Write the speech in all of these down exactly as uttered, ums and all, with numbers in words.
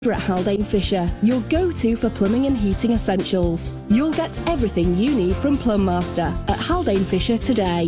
At Haldane Fisher, your go-to for plumbing and heating essentials. You'll get everything you need from Plumb Master at Haldane Fisher today.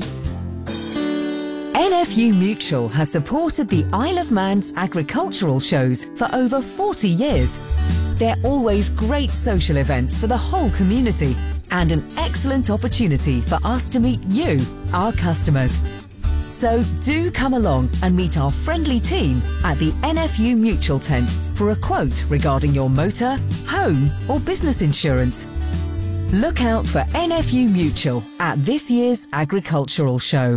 N F U Mutual has supported the Isle of Man's agricultural shows for over forty years. They're always great social events for the whole community and an excellent opportunity for us to meet you, our customers. So do come along and meet our friendly team at the N F U Mutual tent for a quote regarding your motor, home or business insurance. Look out for N F U Mutual at this year's agricultural show.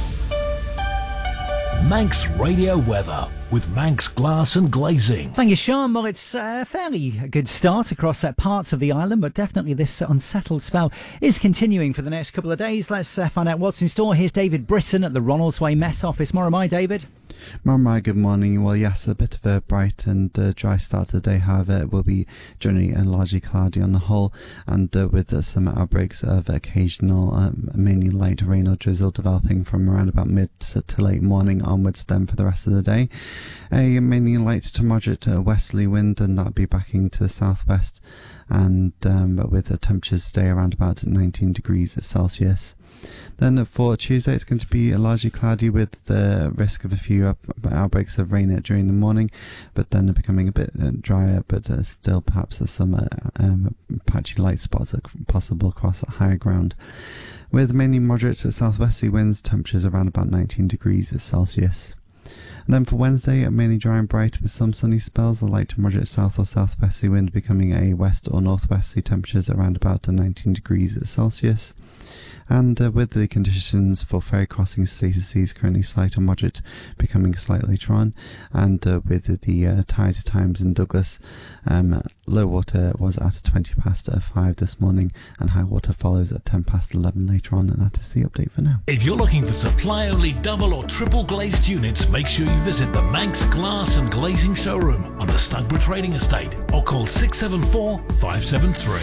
Manx Radio Weather with Manx Glass and Glazing. Thank you, Sean. Well, it's a fairly good start across uh, parts of the island, but definitely this uh, unsettled spell is continuing for the next couple of days. Let's uh, find out what's in store. Here's David Britton at the Ronaldsway Met Office. Moramai, David. Moramai, good morning. Well, yes, a bit of a bright and uh, dry start to the day. However, it will be generally and largely cloudy on the whole, and uh, with uh, some outbreaks of occasional, um, mainly light rain or drizzle developing from around about mid to, to late morning onwards then for the rest of the day. A mainly light to moderate uh, westerly wind, and that'll be backing to the southwest, and um, with the temperatures today around about nineteen degrees Celsius. Then for Tuesday, it's going to be largely cloudy with the risk of a few up, outbreaks of rain during the morning, but then becoming a bit uh, drier, but uh, still perhaps some uh, um, patchy light spots possible across higher ground. With mainly moderate to southwesterly winds, temperatures around about nineteen degrees Celsius. And then for Wednesday, mainly dry and bright with some sunny spells, a light to moderate south or southwesterly wind becoming a west or northwesterly, temperatures around about nineteen degrees Celsius. And uh, with the conditions for ferry crossing status seas currently slight or moderate, becoming slight later on, and uh, with the uh, tide times in Douglas, um, low water was at twenty past five this morning, and high water follows at ten past eleven later on, and that is the update for now. If you're looking for supply-only double or triple glazed units, make sure you visit the Manx Glass and Glazing showroom on the Snugborough Trading Estate, or call six seven four, five seven three.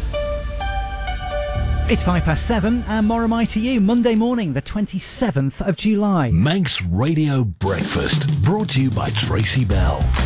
It's five past seven, and Moramai to you, Monday morning, the twenty-seventh of July. Manx Radio Breakfast, brought to you by Tracy Bell.